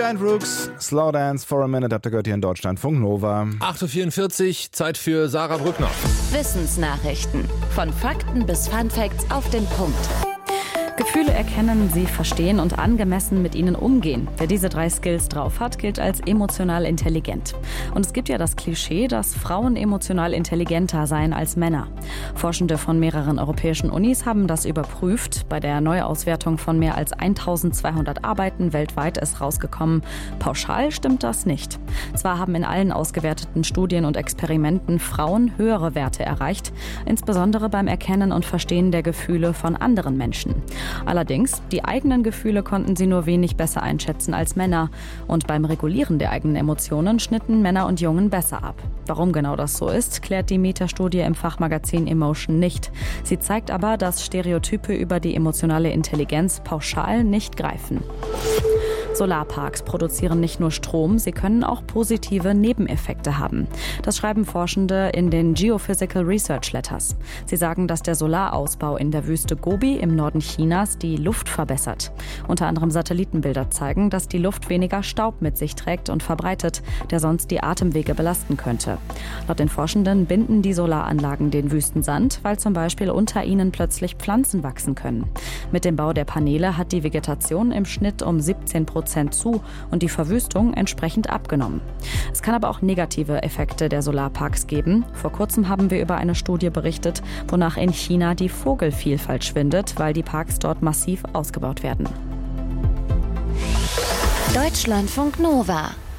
Giant Rooks, Slow Dance for a Minute habt ihr gehört hier in Deutschlandfunk Nova. 8.44 Uhr, Zeit für Sarah Brückner. Wissensnachrichten. Von Fakten bis Funfacts auf den Punkt. Gefühle erkennen, sie verstehen und angemessen mit ihnen umgehen. Wer diese 3 Skills drauf hat, gilt als emotional intelligent. Und es gibt ja das Klischee, dass Frauen emotional intelligenter seien als Männer. Forschende von mehreren europäischen Unis haben das überprüft. Bei der Neuauswertung von mehr als 1200 Arbeiten weltweit ist rausgekommen, pauschal stimmt das nicht. Zwar haben in allen ausgewerteten Studien und Experimenten Frauen höhere Werte erreicht, insbesondere beim Erkennen und Verstehen der Gefühle von anderen Menschen. Allerdings, die eigenen Gefühle konnten sie nur wenig besser einschätzen als Männer. Und beim Regulieren der eigenen Emotionen schnitten Männer und Jungen besser ab. Warum genau das so ist, klärt die Metastudie im Fachmagazin Emotion nicht. Sie zeigt aber, dass Stereotype über die emotionale Intelligenz pauschal nicht greifen. Solarparks produzieren nicht nur Strom, sie können auch positive Nebeneffekte haben. Das schreiben Forschende in den Geophysical Research Letters. Sie sagen, dass der Solarausbau in der Wüste Gobi im Norden Chinas die Luft verbessert. Unter anderem Satellitenbilder zeigen, dass die Luft weniger Staub mit sich trägt und verbreitet, der sonst die Atemwege belasten könnte. Laut den Forschenden binden die Solaranlagen den Wüstensand, weil zum Beispiel unter ihnen plötzlich Pflanzen wachsen können. Mit dem Bau der Paneele hat die Vegetation im Schnitt um 17% zu und die Verwüstung entsprechend abgenommen. Es kann aber auch negative Effekte der Solarparks geben. Vor kurzem haben wir über eine Studie berichtet, wonach in China die Vogelvielfalt schwindet, weil die Parks dort massiv ausgebaut werden. Deutschlandfunk Nova.